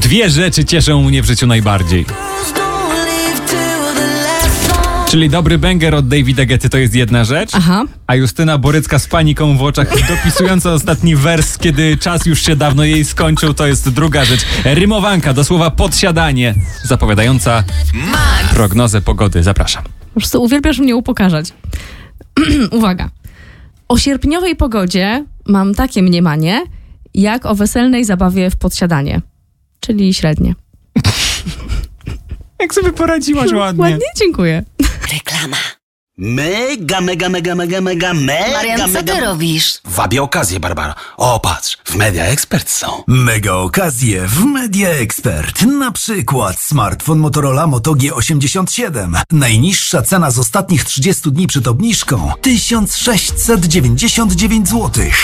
Dwie rzeczy cieszą mnie w życiu najbardziej. Czyli dobry banger od Davida Guetty to jest jedna rzecz, a Justyna Borycka z paniką w oczach dopisująca ostatni wers, kiedy czas już się dawno jej skończył, to jest druga rzecz. Rymowanka, do słowa podsiadanie, zapowiadająca prognozę pogody. Zapraszam. Po prostu uwielbiasz mnie upokarzać. Uwaga. O sierpniowej pogodzie mam takie mniemanie, jak o weselnej zabawie w podsiadanie. Czyli średnie. Jak sobie poradziłaś ładnie. Ładnie, dziękuję. Reklama. Mega. Marian, co ty robisz? Wabię okazję, Barbara. O, patrz, w Media Expert są. Mega okazje w Media Expert. Na przykład smartfon Motorola Moto G87. Najniższa cena z ostatnich 30 dni przed obniżką 1699 zł.